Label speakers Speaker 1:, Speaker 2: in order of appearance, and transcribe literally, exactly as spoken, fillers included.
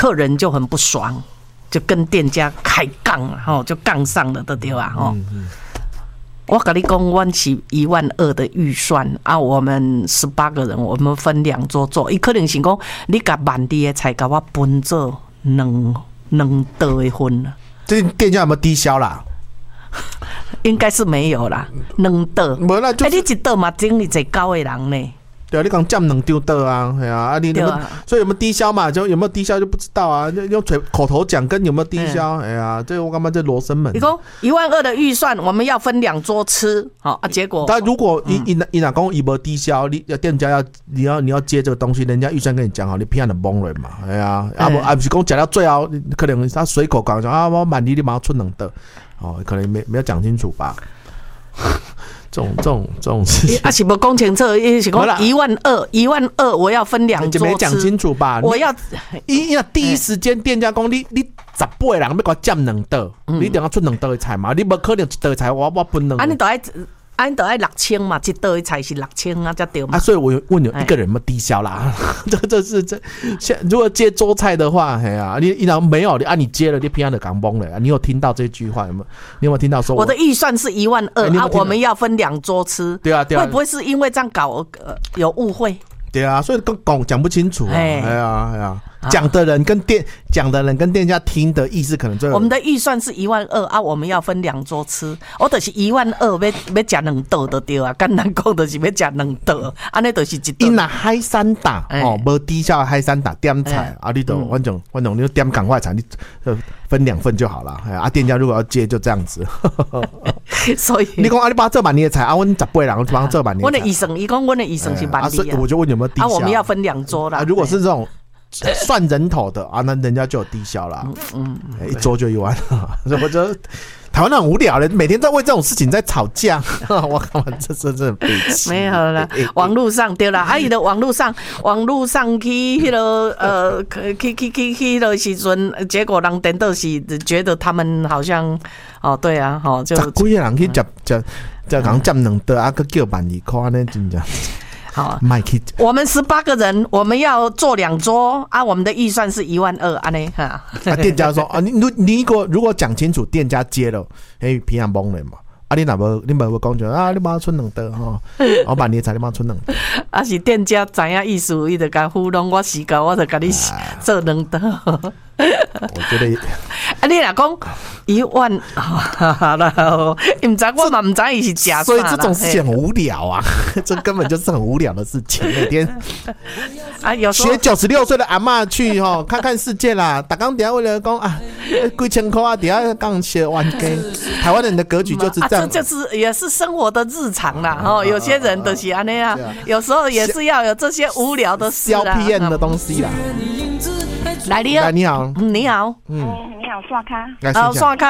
Speaker 1: 客人就很不爽，就跟店家开杠了，吼，就杠上了，对对吧？吼。嗯嗯我跟你讲，我是一万二的预算啊，我们十八个人，我们分两桌做。伊可能是讲，你甲满地的菜，甲我分做两两道的份了。
Speaker 2: 这店家有没有低消啦？
Speaker 1: 应该是没有啦，两道。
Speaker 2: 无啦，就是、
Speaker 1: 欸、你一道嘛，整你最高的人呢？
Speaker 2: 对啊，你讲占两丢的啊，哎呀，啊你有没有、啊？所以有没有低消嘛？就有没有低消就不知道啊。用嘴口头讲跟有没有低消，哎呀，这我干嘛这罗生门？
Speaker 1: 你讲一万二的预算，我们要分两桌吃，好啊，结果。
Speaker 2: 但如果一一一哪讲一没低消，你店家要你要你要接这个东西，人家预算跟你讲好，你偏的懵了嘛，哎呀，啊不啊不是讲讲到最后，可能他随口讲讲啊，我满你你马上出两的，哦，可能没没有讲清楚吧。这种这种这种事情
Speaker 1: 啊，是不讲清楚，伊是讲一万二，一万二，我要分两桌吃，
Speaker 2: 没讲清楚吧？
Speaker 1: 我要，
Speaker 2: 因为第一时间店家讲你你十八个人要给我占两道，嗯、你一定要出两道的菜嘛，你不可能一道菜我我分两。
Speaker 1: 啊，你都爱。啊，你都要六千嘛，一道的菜是六千啊，才对嘛。
Speaker 2: 啊，所以我问有一个人有没有低消啦？这这是这，如果接桌菜的话，哎呀、啊，你你没有，啊，你接了，你偏的港崩了，你有听到这句话有没有？你有没有听到说我？
Speaker 1: 我的预算是一万二、欸、啊，我们要分两桌吃。
Speaker 2: 对啊，对啊，
Speaker 1: 会不会是因为这样搞呃有误会？
Speaker 2: 对啊，所以讲讲不清楚、啊。哎呀哎呀，讲的人跟店讲的人跟店家听的意思可能最。
Speaker 1: 我们的预算是一万二啊，我们要分两桌吃，我就是一万二，要要吃两道就对啊。简单讲就是要吃两道，安尼就是一道。
Speaker 2: 因那海产打哦，无低消海产打点菜、欸、啊，你都反正反正你点港外菜，你分两份就好了。啊，店家如果要接就这样子。
Speaker 1: 所以
Speaker 2: 你讲啊，你帮这满你的菜啊，我十八个人帮这满你的菜。
Speaker 1: 我的医生，伊讲我的医生是满地啊。
Speaker 2: 我就问有没有低消？
Speaker 1: 啊，我们要分两桌啦。
Speaker 2: 啊，如果是这种。算人头的啊，那人家就有低消啦，嗯嗯，一桌就一万，所以我觉得台湾很无聊的，每天在为这种事情在吵架，我靠，这真的很悲戚。
Speaker 1: 没有啦，网络上对啦，阿姨的网络上，网络上去迄个呃，去去去去的时阵，结果人等到是觉得他们好像哦，对啊，哦，就
Speaker 2: 十几个人去接接接人占两道啊，佮叫万二块呢，真正。
Speaker 1: 好，我们十八个人，我们要做两桌啊，我们的预算是一万二，安尼哈。
Speaker 2: 啊，店家说啊，你你如果如果讲清楚，店家接了，哎，平常懵了嘛。啊，你哪无你无讲就啊，你马剩两道吼，我把你的菜你马剩两道。
Speaker 1: 啊，是店家知影意思，伊就甲糊弄我时间，我就甲你做两道。
Speaker 2: 我觉得，
Speaker 1: 啊，你若讲一万，好了，唔知我嘛唔知伊是假啥，
Speaker 2: 所以这种事情很无聊啊，这根本就是很无聊的事情。每天啊，有学九十六岁的阿嬷去吼看看世界啦，打刚底下为了讲啊，几千块啊，底下刚学完给台湾人的格局就是这样，
Speaker 1: 啊、这就是也是生活的日常啦。哦，有些人都是安尼啊，有时候也是要有这些无聊的事啦，
Speaker 2: 消屁的东西啦。
Speaker 1: 来，你好，
Speaker 2: 你好，
Speaker 1: 你好，
Speaker 3: 嗯，你好，刷卡，
Speaker 2: 来，刷卡。